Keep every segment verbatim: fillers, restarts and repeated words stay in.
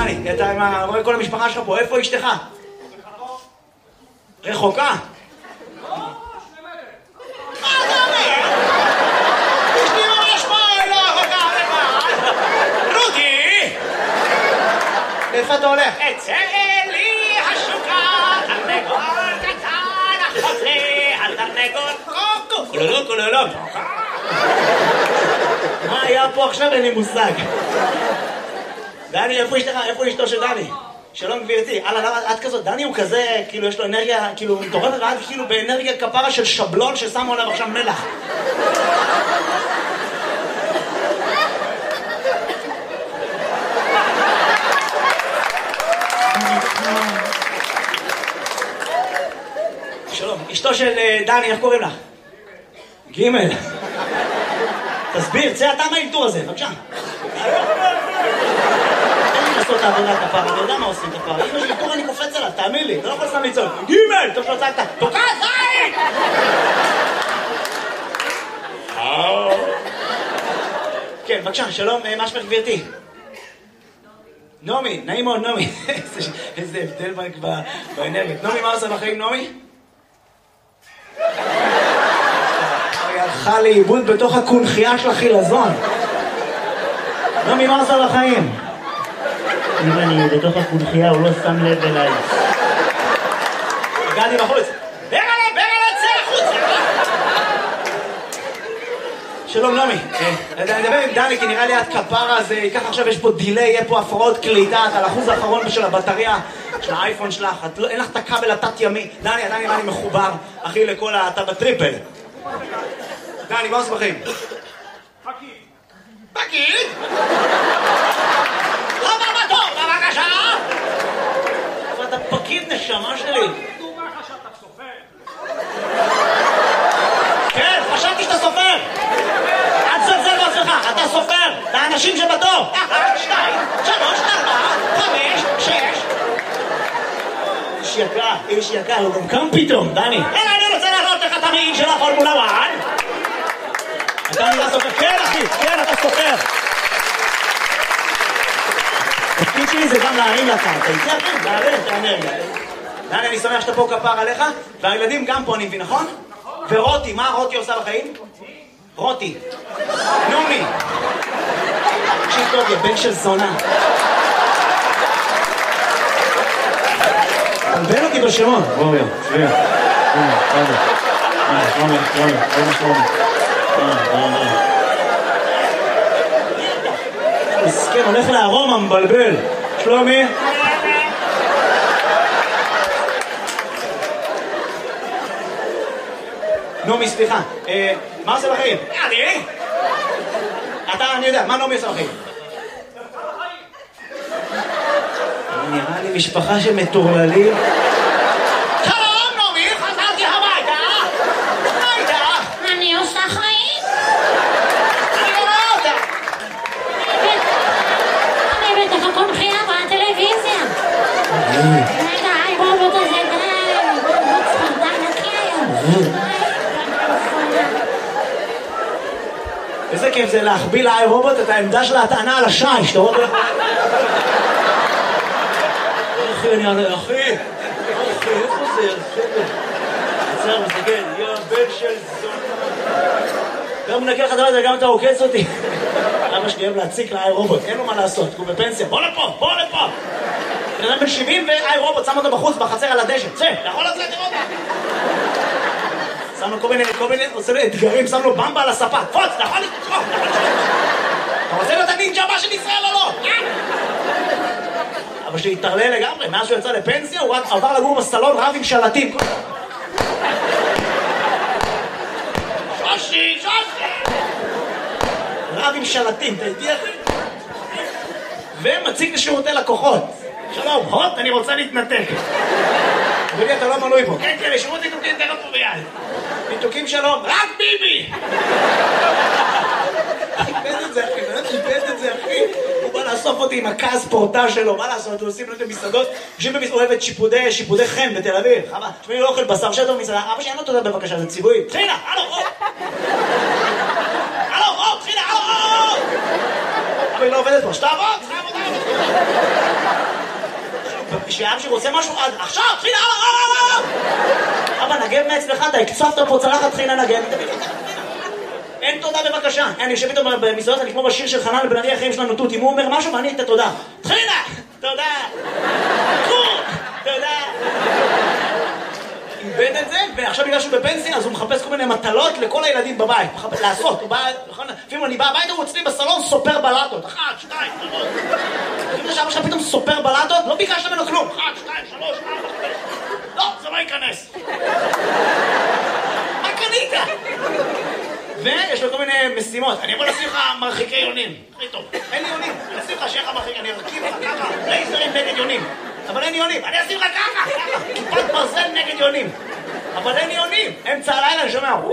דני, אתה רואה כל המשפחה שלך פה, איפה אשתך? רחוקה? לא, שני מטר. מה אתה אומר? אשתי ממש פה, לא רחוקה, רחוקה. רותי! איפה אתה הולך? אצא לי השוקה, תרנגול קטן, אחות לי, התרנגול קוקו, קולולו קולולו. מה היה פה עכשיו? אין לי מושג. דני, איפה אשתך? איפה אשתו של דני? שלום גבירתי. הלאה, למה את כזאת? דני הוא כזה, כאילו יש לו אנרגיה, כאילו מטורפת, ואת כאילו באנרגיה כפרה של שבלון ששמו עליו עכשיו מלח. שלום, אשתו של דני, איך קוראים לך? גימל. תסביר, צא אתה מהאלתור הזה, בבקשה. אין לי לעשות את העבודה כפרה, אני יודע מה עושים כפרה. אם יש לי תור אני קופץ עליו, תאמין לי, לא יכול סתם לצעוק. גימל! טוב שלא צעקת, תוקע זין! כן, בבקשה, שלום, מה שמך גבירתי? נעמי, נעים מאוד נעמי. איזה הבדל באנרגיה. נעמי, מה עושה בחיים נעמי? היא הלכה לאיבוד בתוך הקונחייה של החילזון. נעמי, מה עושה בחיים? אם אני בתוך הקונחייה, הוא לא שם לב אליי. הגעתי בחוץ. ברלה, ברלה, צא החוצה! שלום נעמי, אני אדבר עם דני כי נראה לי את כפרה הזה, ככה עכשיו יש פה דילי, יהיה פה הפרעות קליטה, את על אחוז האחרון של הבטריה של האייפון שלך, אין לך את הכבל התת ימי. דני, עדיין נראה לי מחובר, אחי, לכל אתה בטריפל. דני, מה עושה בחיים? פקיד. פקיד? הבא בתור, בבקשה! אתה פקיד נשמה שלי. דומה לך שאתה סופר. כן, חשבתי שאתה סופר. אל תזלזל בעצמך, אתה סופר. את האנשים שבתור. אחת, שתיים, שלוש, ארבע, חמש, שש. איש יקר, איש יקר, הוא גם קם פתאום, דני. אלא אני רוצה להראות לך את המעיל של הפורמולה אחת. אתה נראה סופר. כן, אחי, כן, אתה סופר. התפקיד שלי זה גם להרים לקרקע. אתה איתי, אחי? להרים את האנרגיה. דני, אני שמח שאתה פה כפר עליך, והילדים גם פה, אני מבין, נכון? ורותי, מה רותי עושה בחיים? רותי. נעמי. תקשיב טוב, יא בן של זונה. תלבן אותי בשמות. בואו, יו, שביע. הנה, תודה. הנה, שלומי, שלומי, שלומי, שלומי. מסכן, הולך לארומה, מבלבל. שלומי? נעמי, סליחה. מה עושה בחיים? אני? אתה, אני יודע, מה נעמי עושה בחיים? נראה לי משפחה שמטורללים. שלום, נעמי, חזרתי הביתה. מה איתך? אני עושה חיים. אני לא רואה אותה. אני בתוך הקונחייה בטלוויזיה. רגע, היי רובוט הזה, די. רובוט ספרדה נקי היום. איזה כיף זה להחביא לאי רובוט את העמדה של ההטענה על השיש, אתה רואה? אחי, אני ענה, אחי, אחי, איפה זה? עצר, מסתכל, יא בן של זונה. גם מנקה לך דבר הזה, גם אתה עוקץ אותי. אבא שלי אוהב להציק לאי רובוט, אין לו מה לעשות, הוא בפנסיה. בוא לפה, בוא לפה. בן אדם בן שבעים ואי רובוט, שם אותו בחוץ, בחצר על הדשא. צא, יכול לצאת לראות. שם לו כל מיני, כל מיני, עושה לו אתגרים, שם לו במבה על הספה. פוץ, אתה יכול לתקוף, אתה יכול לתקוף. אתה רוצה להיות הנינג'ה הבא של ישראל או לא? אבא שלי התערלל לגמרי, מאז שהוא יצא לפנסיה, הוא עבר לגור בסלון רב עם שלטים. שושי, שושי! רב עם שלטים, אתה איתי אחי? ומציג לשירותי לקוחות. שלום, הוט, אני רוצה להתנתק. אדוני, אתה לא מנוי פה. כן, כן, לשירות ניתוקים תכף פה ביד. ניתוקים שלום. רק ביבי! איבד את זה, אחי, באמת איבד את זה, אחי. הוא בא לאסוף אותי עם הכעס פורטה שלו, מה לעשות? הוא עושים לו את המסעדות, יושבים במסעדות, אוהב את שיפודי, שיפודי חן בתל אביב. חבל, תשמעי, לא אוכל בשר שטו במסעדה. אבא שאין לו תודה בבקשה, זה ציבורי. תחילה, הלו, או! הלו, או, תחילה, הלו, או! אבל היא לא עובדת פה, שתעבוד, עבודה, עבודה. שאבא שלי רוצה משהו, אז עכשיו, תחילה, אבא, נגב מאצלך, אתה הקצפת פה צלחת, תחילה נגב. אין תודה בבקשה. אני יושב איתו במסעדות, אני כמו בשיר של חנן בן ארי, החיים שלנו תות. אם הוא אומר משהו, ואני אתן תודה. תחילה, תודה. תודה. איבד את זה, ועכשיו בגלל שהוא בפנסיה, אז הוא מחפש כל מיני מטלות לכל הילדים בבית. לעשות, הוא בא, לפעמים אני בא הביתה, הוא אצלי בסלון סופר בלטות. אחת, שתיים, שלוש. אם זה שאבא שלך פתאום סופר בלטות, לא ביקשת ממנו כלום. אחת, שתיים, שלוש, ארבע, חמש. לא, זה לא ייכנס. מה קנית? ויש לו כל מיני משימות. אני יכול לשים לך מרחיקי יונים. הכי טוב. אין לי יונים. אני אשים לך שיהיה לך מרחיק, אני ארכיב לך ככה. לייזרים נגד יונים. אבל אין יונים. אני אשים לך ככה, ככה. כיפת ברזל נגד יונים. אבל אין יונים. אמצע הלילה אני שומע.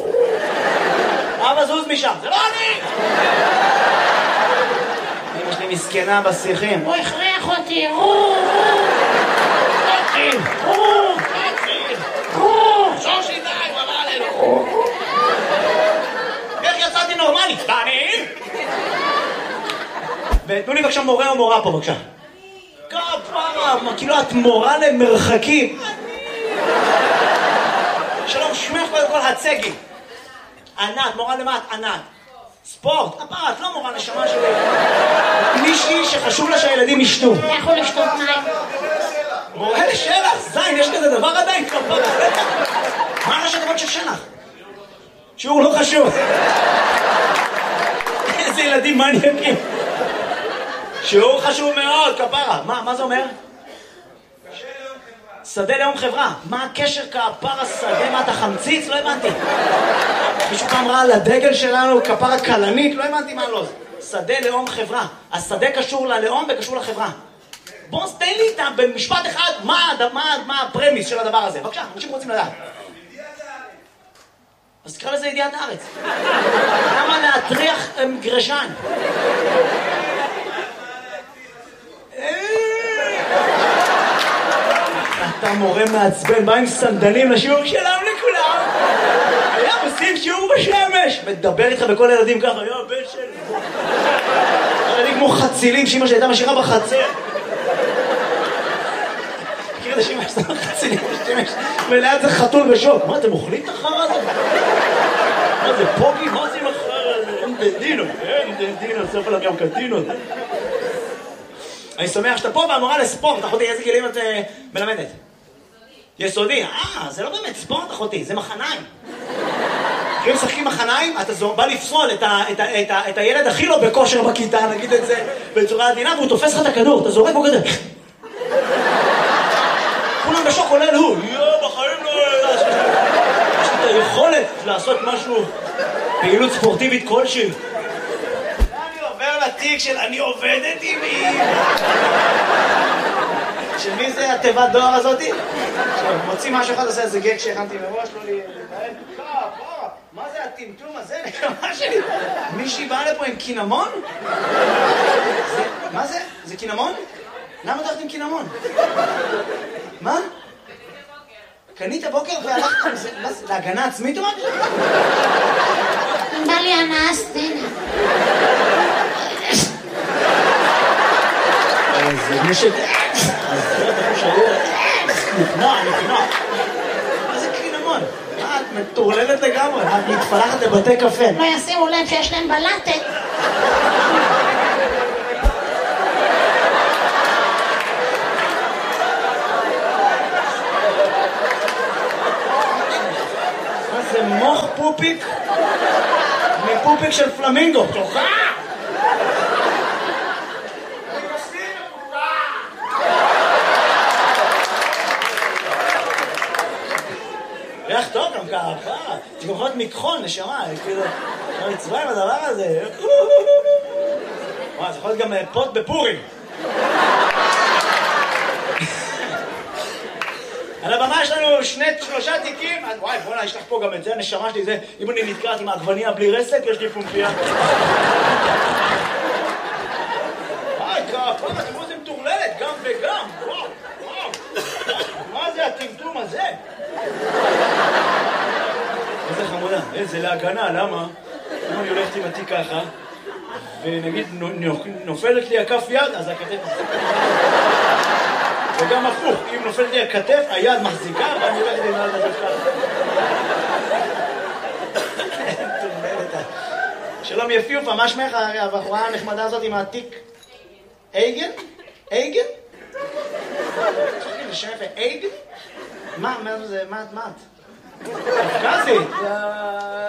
אבא זוז משם. זה לא אני! אמא שלי מסכנה בשיחים. הוא הכריח אותי. שושי די, הוא אמר עלינו. איך יצאתי נורמלי? אני? ותנו לי בבקשה מורה או מורה פה בבקשה. כפרה, כאילו את מורה למרחקים. שלום, שמך קודם כל הצגי. ענת, מורה למה את? ענת. ספורט, כפרה, את לא מורה נשמה שלי. מישהי שחשוב לה שהילדים ישתו. יכול לשתות מים. מורה לשלח, זין, יש כזה דבר עדיין כפרה. מה ראשי תיבות של שלח? שיעור לא חשוב. איזה ילדים מניאקים. שיעור חשוב מאוד, כפרה. מה, מה זה אומר? שדה לאום חברה. מה הקשר כפרה שדה? מה אתה חמציץ? לא הבנתי. מישהו פעם ראה על הדגל שלנו כפרה קלנית? לא הבנתי מה לא. שדה לאום חברה. השדה קשור ללאום וקשור לחברה. בוא תן לי איתה במשפט אחד מה, מה, מה הפרמיס של הדבר הזה. בבקשה, אנשים רוצים לדעת. אז תקרא לזה ידיעת הארץ. למה להטריח גרשן? אתה מורה מעצבן, בא עם סנדלים לשיעור שלם לכולם. היה עושים שיעור בשמש. מדבר איתך בכל ילדים ככה, יו, בן שלי. ילדים כמו חצילים שאמא שהייתה משאירה בחצר. מכיר את השמש, זה לא חצילים בשמש. וליד זה חתול בשוק. מה, אתם אוכלים את החרא הזה? מה זה, פוגי? מה זה עם החרא הזה? אין דדינו, אין דדינו, סוף עליו גם קטינות. אני שמח שאתה פה והמורה לספורט. אחותי, איזה גילים את מלמדת? יסודי. אה, זה לא באמת ספורט, אחותי, זה מחניים. כשהם משחקים מחניים, אתה בא לפסול את הילד הכי לא בכושר בכיתה, נגיד את זה בצורה עדינה, והוא תופס לך את הכדור, אתה זורק בו כזה. כולם בשוק עולה לו, יואו, בחיים לא... יש לי את היכולת לעשות משהו, פעילות ספורטיבית כלשהי. אני עובר לתיק של אני עובדת עם מי. של מי זה התיבת דואר הזאתי? מוציא משהו אחד, עושה איזה גג שהכנתי מראש, לא לי... מה זה הטמטום הזה? נקמה שלי. מישהי באה לפה עם קינמון? מה זה? זה קינמון? למה הלכת עם קינמון? מה? קנית בוקר והלכת עם זה? להגנה עצמית או משהו? בא לי הנאה סצנה. זה מישהו... נקנוע, נקנוע. מה זה קינמון? מה, את מטורללת לגמרי? את מתפלחת לבתי קפה. לא ישימו לב שיש להם בלטת. מה זה מוח פופיק? מפופיק של פלמינגו. תוכה! ריח טוב גם ככה, זה גם יכול להיות מכחול, נשמה, כאילו, לא מצווה עם הדבר הזה. וואי, זה יכול להיות גם פוט בפורים. על הבמה יש לנו שני, שלושה תיקים, וואי, בוא'נה, יש לך פה גם את זה, נשמה שלי, זה, אם אני נתקעת עם העגבניה בלי רסק, יש לי פומפיה. וואי, כפה, תראו זה מטורללת, גם וגם, וואו, וואו. מה זה הטמטום הזה? איזה חמודה, איזה להגנה, למה? אם אני הולכת עם התיק ככה, ונגיד נופלת לי הכף יד, אז הכתב... וגם הפוך, אם נופלת לי הכתף, היד מחזיקה, ואני הולכת עם היד לדבר ככה. שלום יפיופה, מה שמך הבחורה הנחמדה הזאת עם העתיק? אייגן? אייגן? זה שם יפה, אייגן? מה, מה זה, מה את? קפקזית?